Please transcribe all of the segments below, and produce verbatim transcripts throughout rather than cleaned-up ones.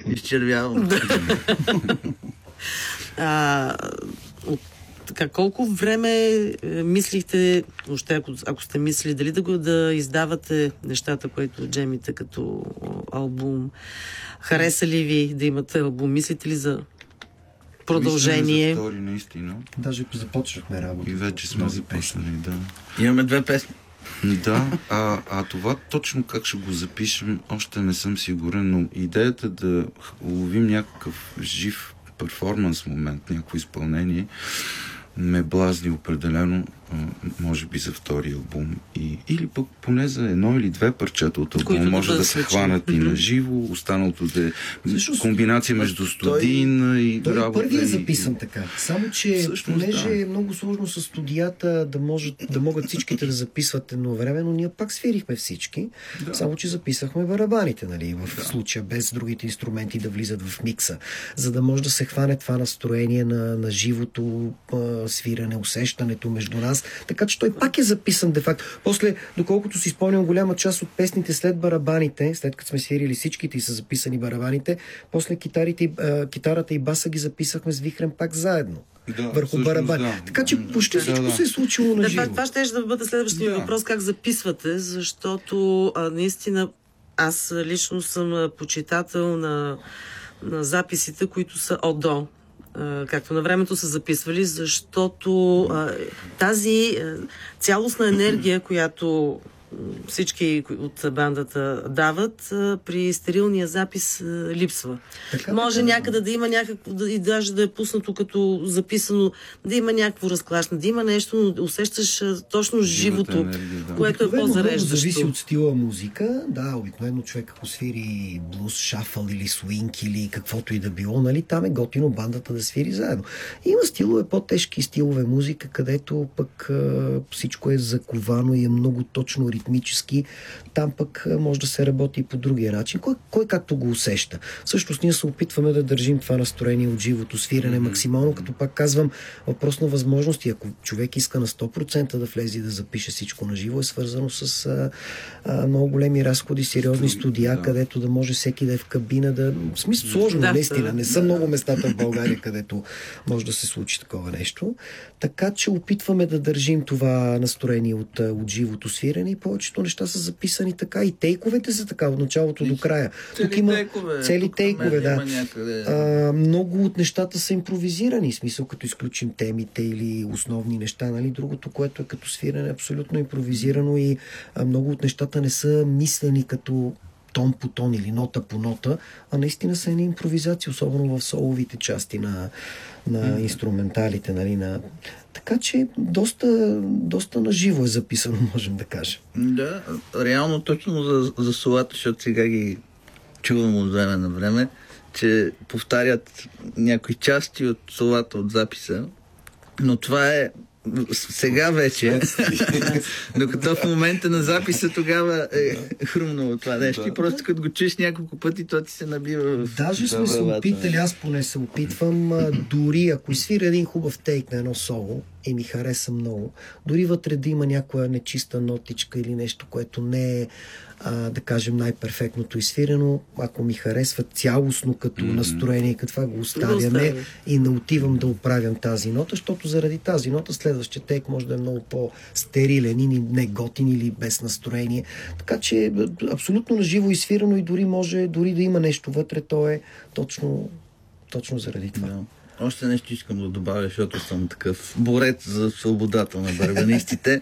Изчервявам. а, от, така, колко време е, мислихте, още ако, ако сте мислили, дали да го да издавате нещата, които джемите като албум? Хареса ли ви да имате албум? Мислите ли за продължение? Мислим за втори, наистина. Даже започнахме работа. И вече сме започнали, да. Имаме две песни. Да, а, а това точно как ще го запишем, още не съм сигурен, но идеята да уловим някакъв жив перформанс момент, някакво изпълнение, ме блазни определено, може би за втори албум. И, или пък поне за едно или две парчета от албум може да, да се хванат mm-hmm. и на живо, останалото да е комбинация между студийна и той работа. Той първият е записан така. Само, че всъщност, понеже да. е много сложно с студията да, може, да могат всичките да записват едновременно, ние пак свирихме всички, да. Само, че записахме барабаните, нали, в да. Случая, без другите инструменти да влизат в микса, за да може да се хване това настроение на, на живото свирене, усещането между нас. Така че той пак е записан де-факто. После, доколкото си спомням, голяма част от песните след барабаните, след като сме свирили всичките и са записани барабаните, после китарите, а, китарата и баса ги записахме с Вихрен пак заедно. Да, върху барабани. Да. Така че почти да, всичко да. Се е случило на да, живо. Това, това ще да бъде следващия да. Въпрос, как записвате, защото а, наистина аз лично съм почитател на, на записите, които са от до. Както на времето са записвали, защото а, тази а, цялостна енергия, която всички от бандата дават, а, при стерилния запис а, липсва. Така, може така, някъде да има някакво, да, и даже да е пуснато като записано, да има някакво разклашне, да има нещо, но усещаш а, точно живото, енергия, да. Което е по-зареждащо. Зависи от стила музика. Да, обикновено човек, ако свири блуз, шафъл или свинг или каквото и да било, нали, там е готино бандата да свири заедно. Има стилове, по-тежки стилове музика, където пък а, всичко е заковано и е много точно ритмически. Там пък а, може да се работи и по другия начин. Кой, кой както го усеща. Всъщност ние се опитваме да държим това настроение от живото свирене mm-hmm. максимално, като пак казвам, въпрос на възможности. Ако човек иска на сто процента да влезе и да запише всичко на живо, е свързано с а, а, много големи разходи, сериозни студия, да. Където да може всеки да е в кабина, да... В смисъл сложно, да, наистина. Не са да. Много местата в България, където може да се случи такова нещо. Така че опитваме да държим това настроение от, от живото свирене и повечето неща са записани така. И тейковете са така, от началото до края. Цели Тук има тейкове. Цели Тук тейкове, да. Някъде... А, много от нещата са импровизирани, в смисъл като изключим темите или основни неща, нали? Другото, което е като свирене, е абсолютно импровизирано и а, много от нещата не са мислени като тон по тон или нота по нота, а наистина са едни импровизации, особено в соловите части на, на mm-hmm. инструменталите, нали, на... Така че доста, доста наживо е записано, можем да кажем. Да, реално точно за, за солата, защото сега ги чувам от време на време, че повтарят някои части от солата от записа, но това е сега вече, докато в момента на записа тогава е хрумнало това нещо и просто като го чуеш няколко пъти, то ти се набива в... Даже сме се опитали, аз поне се опитвам, дори ако изсвиря един хубав тейк на едно соло и ми хареса много, дори вътре да има някоя нечиста нотичка или нещо, което не е а, да кажем най-перфектното изсвирено, ако ми харесва цялостно като mm-hmm. настроение, като това го оставяме и не отивам да оправям тази нота, защото заради тази нота следващия тейк може да е много по-стерилен или неготин или без настроение. Така че абсолютно наживо изсвирено и дори може, дори да има нещо вътре, то е точно, точно заради това. Да. Още нещо искам да добавя, защото съм такъв борец за свободата на барабанистите.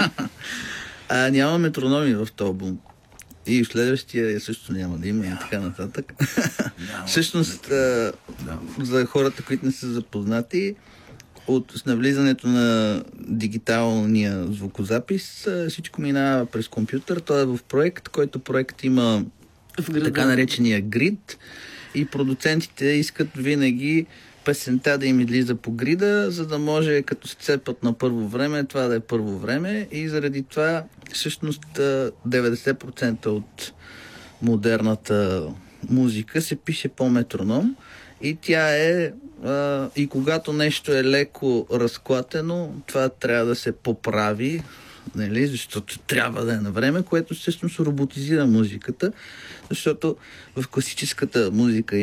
а, няма метрономи в този албум. И в следващия също няма да има и така нататък. Всъщност, а, за хората, които не са запознати, от с навлизането на дигиталния звукозапис, всичко минава през компютър. Той е в проект, който проект има така наречения грид и продуцентите искат винаги песента да им излиза по грида, за да може като се цепат на първо време, това да е първо време и заради това всъщност деветдесет процента от модерната музика се пише по метроном и тя е а, и когато нещо е леко разклатено, това трябва да се поправи, нали, защото трябва да е на време, което всъщност роботизира музиката, защото в класическата музика